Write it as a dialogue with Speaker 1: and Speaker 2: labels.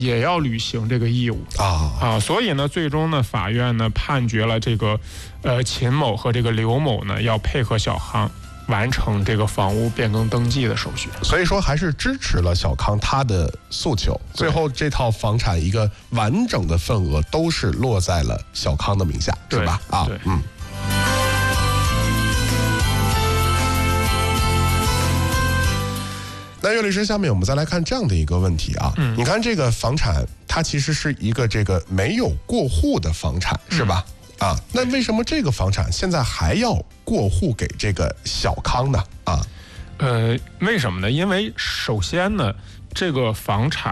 Speaker 1: 也要履行这个义务所以呢，最终呢，法院呢判决了这个秦某和这个刘某呢要配合小康完成这个房屋变更登记的手续，
Speaker 2: 所以说还是支持了小康他的诉求。最后这套房产一个完整的份额都是落在了小康的名下，是吧？
Speaker 1: 对，
Speaker 2: 那岳律师，下面我们再来看这样的一个问题啊，你看这个房产它其实是一个这个没有过户的房产，是吧？那为什么这个房产现在还要过户给这个小康呢？
Speaker 1: 为什么呢？因为首先呢，这个房产